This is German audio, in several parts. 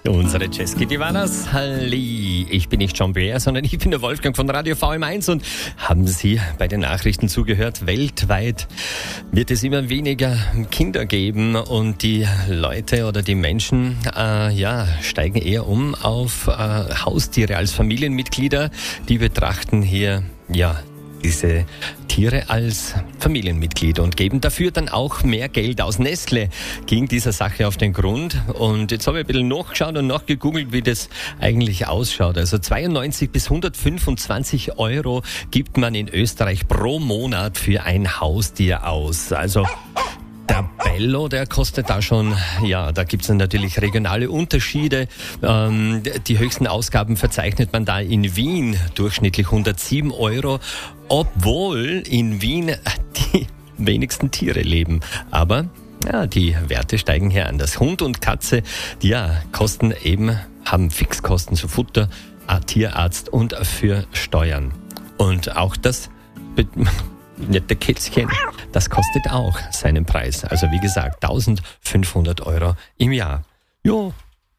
Unsere Cesky Divanas, halli. Ich bin nicht John Beer, sondern ich bin der Wolfgang von Radio VM1 und haben Sie bei den Nachrichten zugehört? Weltweit wird es immer weniger Kinder geben und die Leute oder die Menschen steigen eher um auf Haustiere als Familienmitglieder. Die betrachten hier diese Tiere als Familienmitglieder und geben dafür dann auch mehr Geld aus. Nestle ging dieser Sache auf den Grund und jetzt habe ich ein bisschen nachgeschaut und nachgegoogelt, wie das eigentlich ausschaut. Also 92 bis 125 Euro gibt man in Österreich pro Monat für ein Haustier aus. Also der Bello, der kostet da schon, da gibt's dann natürlich regionale Unterschiede. Die höchsten Ausgaben verzeichnet man da in Wien, durchschnittlich 107 Euro, obwohl in Wien die wenigsten Tiere leben. Aber die Werte steigen hier an. Das Hund und Katze, kosten eben, haben Fixkosten für Futter, Tierarzt und für Steuern. Und auch das nette Kätzchen, das kostet auch seinen Preis. Also wie gesagt, 1.500 Euro im Jahr. Jo.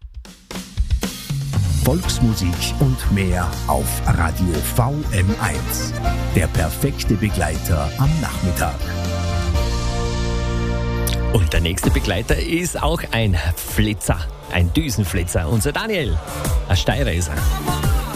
Volksmusik und mehr auf Radio VM1. Der perfekte Begleiter am Nachmittag. Und der nächste Begleiter ist auch ein Flitzer, ein Düsenflitzer. Unser Daniel, ein Steirer ist er.